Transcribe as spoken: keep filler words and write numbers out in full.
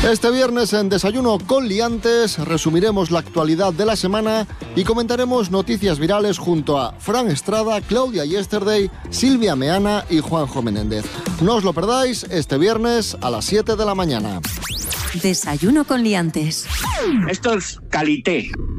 Este viernes en Desayuno con Liantes resumiremos la actualidad de la semana y comentaremos noticias virales junto a Fran Estrada, Claudia Yesterday, Silvia Meana y Juanjo Menéndez. No os lo perdáis este viernes a las siete de la mañana. Desayuno con Liantes. Esto es calité.